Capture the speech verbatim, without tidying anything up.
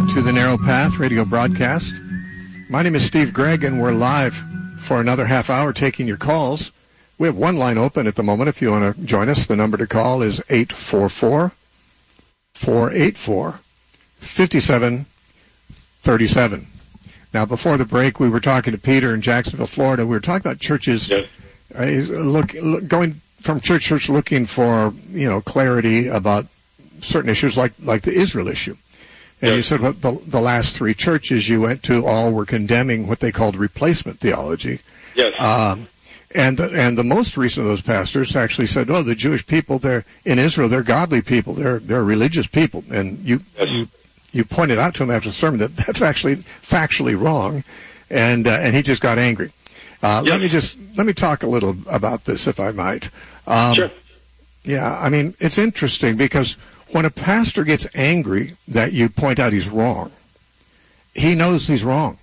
back to the Narrow Path radio broadcast. My name is Steve Gregg, and we're live for another half hour taking your calls. We have one line open at the moment. If you want to join us, the number to call is eight four four, four eight four, five seven three seven. Now, before the break, we were talking to Peter in Jacksonville, Florida. We were talking about churches yes. uh, look, look, going from church to church looking for, you know, clarity about certain issues like, like the Israel issue. And yes. you said well, the, the last three churches you went to all were condemning what they called replacement theology. Yes. Um, and, the, and the most recent of those pastors actually said, oh, the Jewish people, they're in Israel, they're godly people, they're they're religious people. And you, yes. you you pointed out to him after the sermon that that's actually factually wrong, and uh, and he just got angry. Uh, yes. Let me just let me talk a little about this, if I might. Um, sure. Yeah, I mean, it's interesting because when a pastor gets angry that you point out he's wrong, he knows he's wrong.